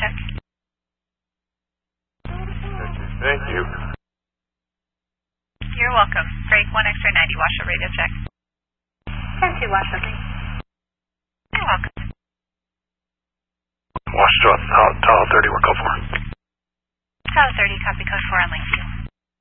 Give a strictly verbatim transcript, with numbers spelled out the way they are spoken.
check. Thank you. You're welcome. Break one extra ninety, Washoe radio check. ten two, Washoe. You're welcome. Washoe, Tower thirty, we're code four. Tower thirty, copy code four on link two.